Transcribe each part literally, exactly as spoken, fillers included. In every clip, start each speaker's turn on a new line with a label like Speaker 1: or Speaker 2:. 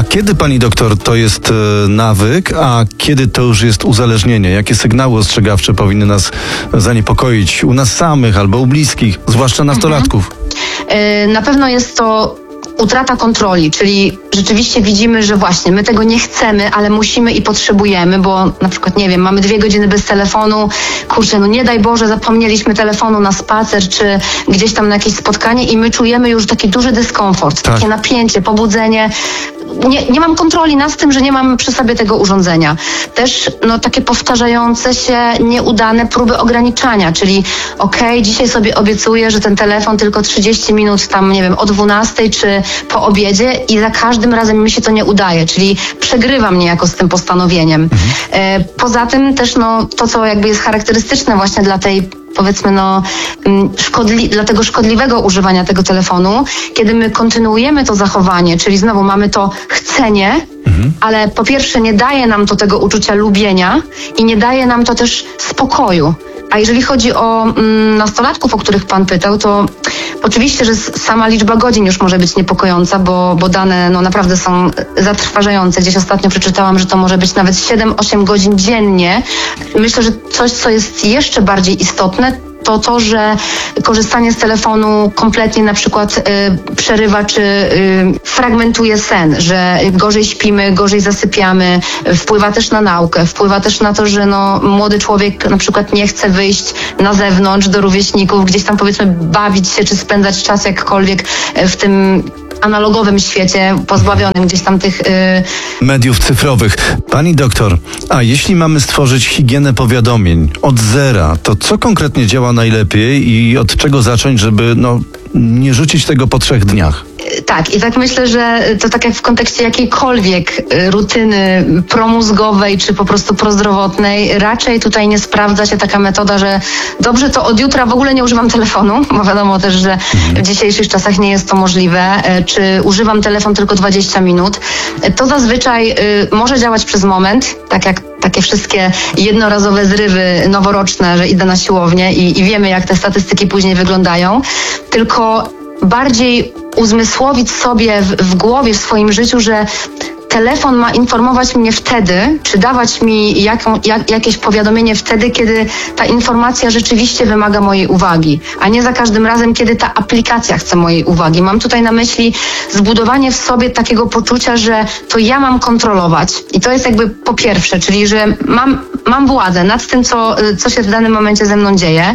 Speaker 1: kiedy, pani doktor, to jest e, nawyk, a kiedy to już jest uzależnienie? Jakie sygnały ostrzegawcze powinny nas zaniepokoić u nas samych albo u bliskich, zwłaszcza nastolatków?
Speaker 2: Mhm. Yy, na pewno jest to utrata kontroli, czyli rzeczywiście widzimy, że właśnie my tego nie chcemy, ale musimy i potrzebujemy, bo na przykład, nie wiem, mamy dwie godziny bez telefonu, kurczę, no nie daj Boże, zapomnieliśmy telefonu na spacer, czy gdzieś tam na jakieś spotkanie i my czujemy już taki duży dyskomfort, tak. takie napięcie, pobudzenie. Nie, nie mam kontroli nad tym, że nie mam przy sobie tego urządzenia. Też no, takie powtarzające się nieudane próby ograniczania, czyli okej, okay, dzisiaj sobie obiecuję, że ten telefon tylko trzydzieści minut tam, nie wiem, o dwunastej czy po obiedzie i za każdym razem mi się to nie udaje, czyli przegrywam niejako z tym postanowieniem. Mhm. E, poza tym też no, to, co jakby jest charakterystyczne właśnie dla tej powiedzmy no, szkodli, dla tego szkodliwego używania tego telefonu, kiedy my kontynuujemy to zachowanie, czyli znowu mamy to chcenie, mhm. ale po pierwsze nie daje nam to tego uczucia lubienia i nie daje nam to też spokoju. A jeżeli chodzi o mm, nastolatków, o których pan pytał, to oczywiście, że sama liczba godzin już może być niepokojąca, bo, bo dane no, naprawdę są zatrważające. Gdzieś ostatnio przeczytałam, że to może być nawet siedem osiem godzin dziennie. Myślę, że coś, co jest jeszcze bardziej istotne, to to, że korzystanie z telefonu kompletnie na przykład y, przerywa czy y, fragmentuje sen, że gorzej śpimy, gorzej zasypiamy, wpływa też na naukę, wpływa też na to, że no, młody człowiek na przykład nie chce wyjść na zewnątrz do rówieśników, gdzieś tam powiedzmy bawić się czy spędzać czas jakkolwiek w tym analogowym świecie, pozbawionym gdzieś tam tych... Yy...
Speaker 1: mediów cyfrowych. Pani doktor, a jeśli mamy stworzyć higienę powiadomień od zera, to co konkretnie działa najlepiej i od czego zacząć, żeby no, nie rzucić tego po trzech dniach?
Speaker 2: Tak, i tak myślę, że to tak jak w kontekście jakiejkolwiek rutyny promózgowej czy po prostu prozdrowotnej, raczej tutaj nie sprawdza się taka metoda, że dobrze, to od jutra w ogóle nie używam telefonu, bo wiadomo też, że w dzisiejszych czasach nie jest to możliwe, czy używam telefon tylko dwadzieścia minut. To zazwyczaj może działać przez moment, tak jak takie wszystkie jednorazowe zrywy noworoczne, że idę na siłownię i, i wiemy, jak te statystyki później wyglądają, tylko bardziej uzmysłowić sobie w, w głowie, w swoim życiu, że telefon ma informować mnie wtedy, czy dawać mi jaką, jak, jakieś powiadomienie wtedy, kiedy ta informacja rzeczywiście wymaga mojej uwagi, a nie za każdym razem, kiedy ta aplikacja chce mojej uwagi. Mam tutaj na myśli zbudowanie w sobie takiego poczucia, że to ja mam kontrolować. I to jest jakby po pierwsze, czyli że mam, mam władzę nad tym, co, co się w danym momencie ze mną dzieje.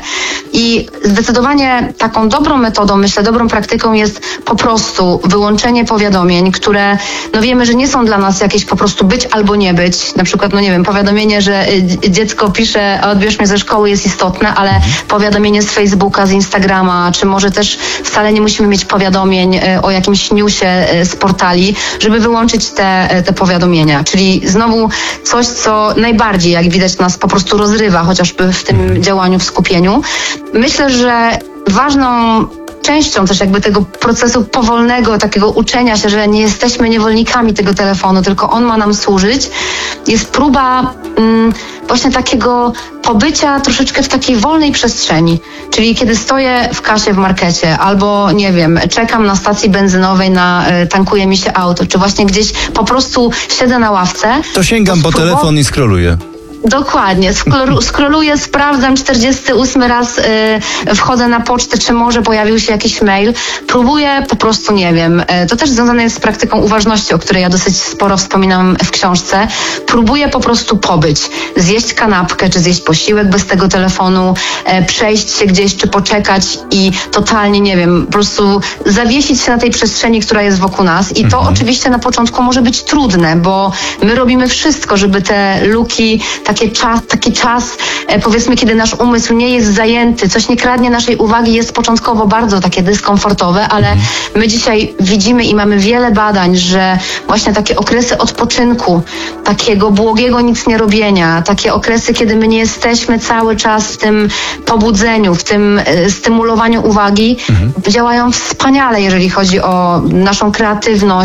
Speaker 2: I zdecydowanie taką dobrą metodą, myślę, dobrą praktyką jest po prostu wyłączenie powiadomień, które no wiemy, że nie są dla nas jakieś po prostu być albo nie być. Na przykład, no nie wiem, powiadomienie, że dziecko pisze, odbierz mnie ze szkoły, jest istotne, ale powiadomienie z Facebooka, z Instagrama, czy może też wcale nie musimy mieć powiadomień o jakimś newsie z portali, żeby wyłączyć te, te powiadomienia. Czyli znowu coś, co najbardziej, jak widać, nas po prostu rozrywa, chociażby w tym działaniu, w skupieniu. Myślę, że ważną częścią też jakby tego procesu powolnego, takiego uczenia się, że nie jesteśmy niewolnikami tego telefonu, tylko on ma nam służyć, jest próba mm, właśnie takiego pobycia troszeczkę w takiej wolnej przestrzeni. Czyli kiedy stoję w kasie w markecie albo, nie wiem, czekam na stacji benzynowej, na y, tankuje mi się auto, czy właśnie gdzieś po prostu siedzę na ławce.
Speaker 1: To sięgam to po spróbow- telefon i scrolluję.
Speaker 2: Dokładnie. Skroluję, sprawdzam czterdziesty ósmy raz, yy, wchodzę na pocztę, czy może pojawił się jakiś mail. Próbuję po prostu, nie wiem, yy, to też związane jest z praktyką uważności, o której ja dosyć sporo wspominam w książce. Próbuję po prostu pobyć, zjeść kanapkę, czy zjeść posiłek bez tego telefonu, yy, przejść się gdzieś, czy poczekać i totalnie, nie wiem, po prostu zawiesić się na tej przestrzeni, która jest wokół nas. I to mhm. oczywiście na początku może być trudne, bo my robimy wszystko, żeby te luki, Taki czas, taki czas, powiedzmy, kiedy nasz umysł nie jest zajęty, coś nie kradnie naszej uwagi, jest początkowo bardzo takie dyskomfortowe, ale my dzisiaj widzimy i mamy wiele badań, że właśnie takie okresy odpoczynku, takiego błogiego nic nie robienia, takie okresy, kiedy my nie jesteśmy cały czas w tym pobudzeniu, w tym stymulowaniu uwagi, mhm. działają wspaniale, jeżeli chodzi o naszą kreatywność,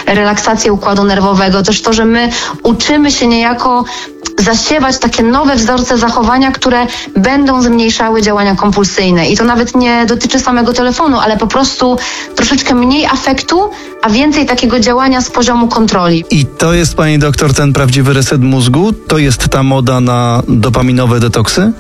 Speaker 2: relaksację układu nerwowego, też to, że my uczymy się niejako zasiewać takie nowe wzorce zachowania, które będą zmniejszały działania kompulsyjne. I to nawet nie dotyczy samego telefonu, ale po prostu troszeczkę mniej afektu, a więcej takiego działania z poziomu kontroli.
Speaker 1: I to jest, pani doktor, ten prawdziwy reset mózgu? To jest ta moda na dopaminowe detoksy?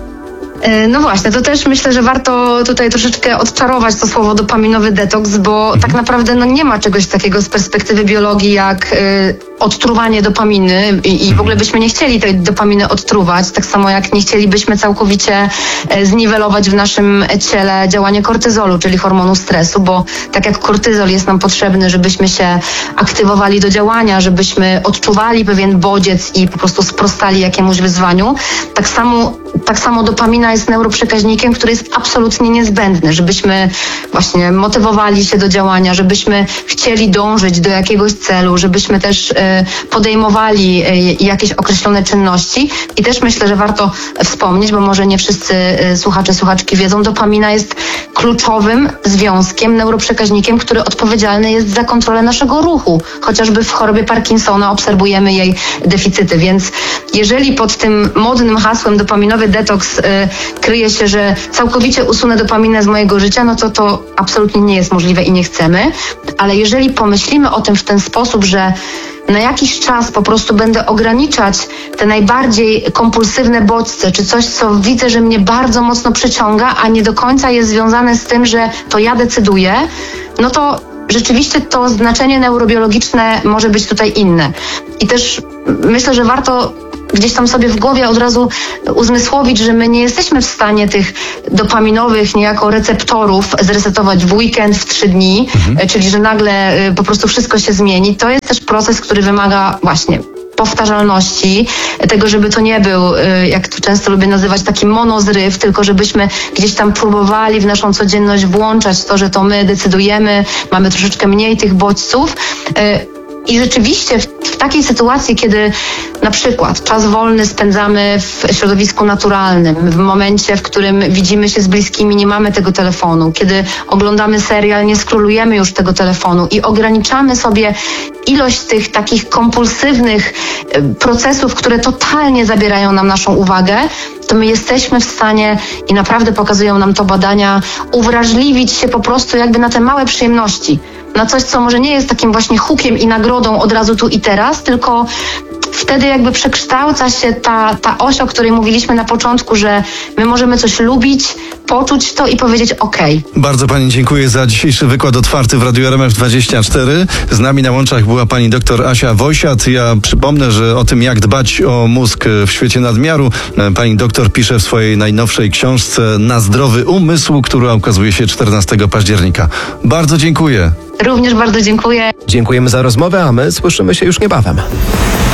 Speaker 2: No właśnie, to też myślę, że warto tutaj troszeczkę odczarować to słowo dopaminowy detoks, bo mhm. tak naprawdę no, nie ma czegoś takiego z perspektywy biologii jak y, odtruwanie dopaminy i, i w ogóle byśmy nie chcieli tej dopaminy odtruwać, tak samo jak nie chcielibyśmy całkowicie y, zniwelować w naszym ciele działanie kortyzolu, czyli hormonu stresu, bo tak jak kortyzol jest nam potrzebny, żebyśmy się aktywowali do działania, żebyśmy odczuwali pewien bodziec i po prostu sprostali jakiemuś wyzwaniu, tak samo, tak samo dopamina jest neuroprzekaźnikiem, który jest absolutnie niezbędny, żebyśmy właśnie motywowali się do działania, żebyśmy chcieli dążyć do jakiegoś celu, żebyśmy też y, podejmowali y, jakieś określone czynności. I też myślę, że warto wspomnieć, bo może nie wszyscy y, słuchacze, słuchaczki wiedzą, dopamina jest kluczowym związkiem, neuroprzekaźnikiem, który odpowiedzialny jest za kontrolę naszego ruchu. Chociażby w chorobie Parkinsona obserwujemy jej deficyty, więc jeżeli pod tym modnym hasłem dopaminowy detoks y, kryje się, że całkowicie usunę dopaminę z mojego życia, no to to absolutnie nie jest możliwe i nie chcemy. Ale jeżeli pomyślimy o tym w ten sposób, że na jakiś czas po prostu będę ograniczać te najbardziej kompulsywne bodźce, czy coś, co widzę, że mnie bardzo mocno przyciąga, a nie do końca jest związane z tym, że to ja decyduję, no to rzeczywiście to znaczenie neurobiologiczne może być tutaj inne. I też myślę, że warto gdzieś tam sobie w głowie od razu uzmysłowić, że my nie jesteśmy w stanie tych dopaminowych niejako receptorów zresetować w weekend, w trzy dni, mhm. czyli że nagle po prostu wszystko się zmieni. To jest też proces, który wymaga właśnie powtarzalności, tego, żeby to nie był, jak to często lubię nazywać, taki monozryw, tylko żebyśmy gdzieś tam próbowali w naszą codzienność włączać to, że to my decydujemy, mamy troszeczkę mniej tych bodźców. I rzeczywiście w, w takiej sytuacji, kiedy na przykład czas wolny spędzamy w środowisku naturalnym, w momencie, w którym widzimy się z bliskimi, nie mamy tego telefonu, kiedy oglądamy serial, nie skrolujemy już tego telefonu i ograniczamy sobie ilość tych takich kompulsywnych procesów, które totalnie zabierają nam naszą uwagę, to my jesteśmy w stanie, i naprawdę pokazują nam to badania, uwrażliwić się po prostu jakby na te małe przyjemności. Na coś, co może nie jest takim właśnie hukiem i nagrodą od razu tu i teraz, tylko wtedy jakby przekształca się ta, ta oś, o której mówiliśmy na początku, że my możemy coś lubić, poczuć to i powiedzieć okej.
Speaker 1: Bardzo pani dziękuję za dzisiejszy wykład otwarty w Radiu R M F dwadzieścia cztery. Z nami na łączach była pani doktor Asia Wojsiat. Ja przypomnę, że o tym, jak dbać o mózg w świecie nadmiaru, pani doktor pisze w swojej najnowszej książce Na zdrowy umysł, która ukazuje się czternastego października. Bardzo dziękuję.
Speaker 2: Również bardzo dziękuję.
Speaker 3: Dziękujemy za rozmowę, a my słyszymy się już niebawem.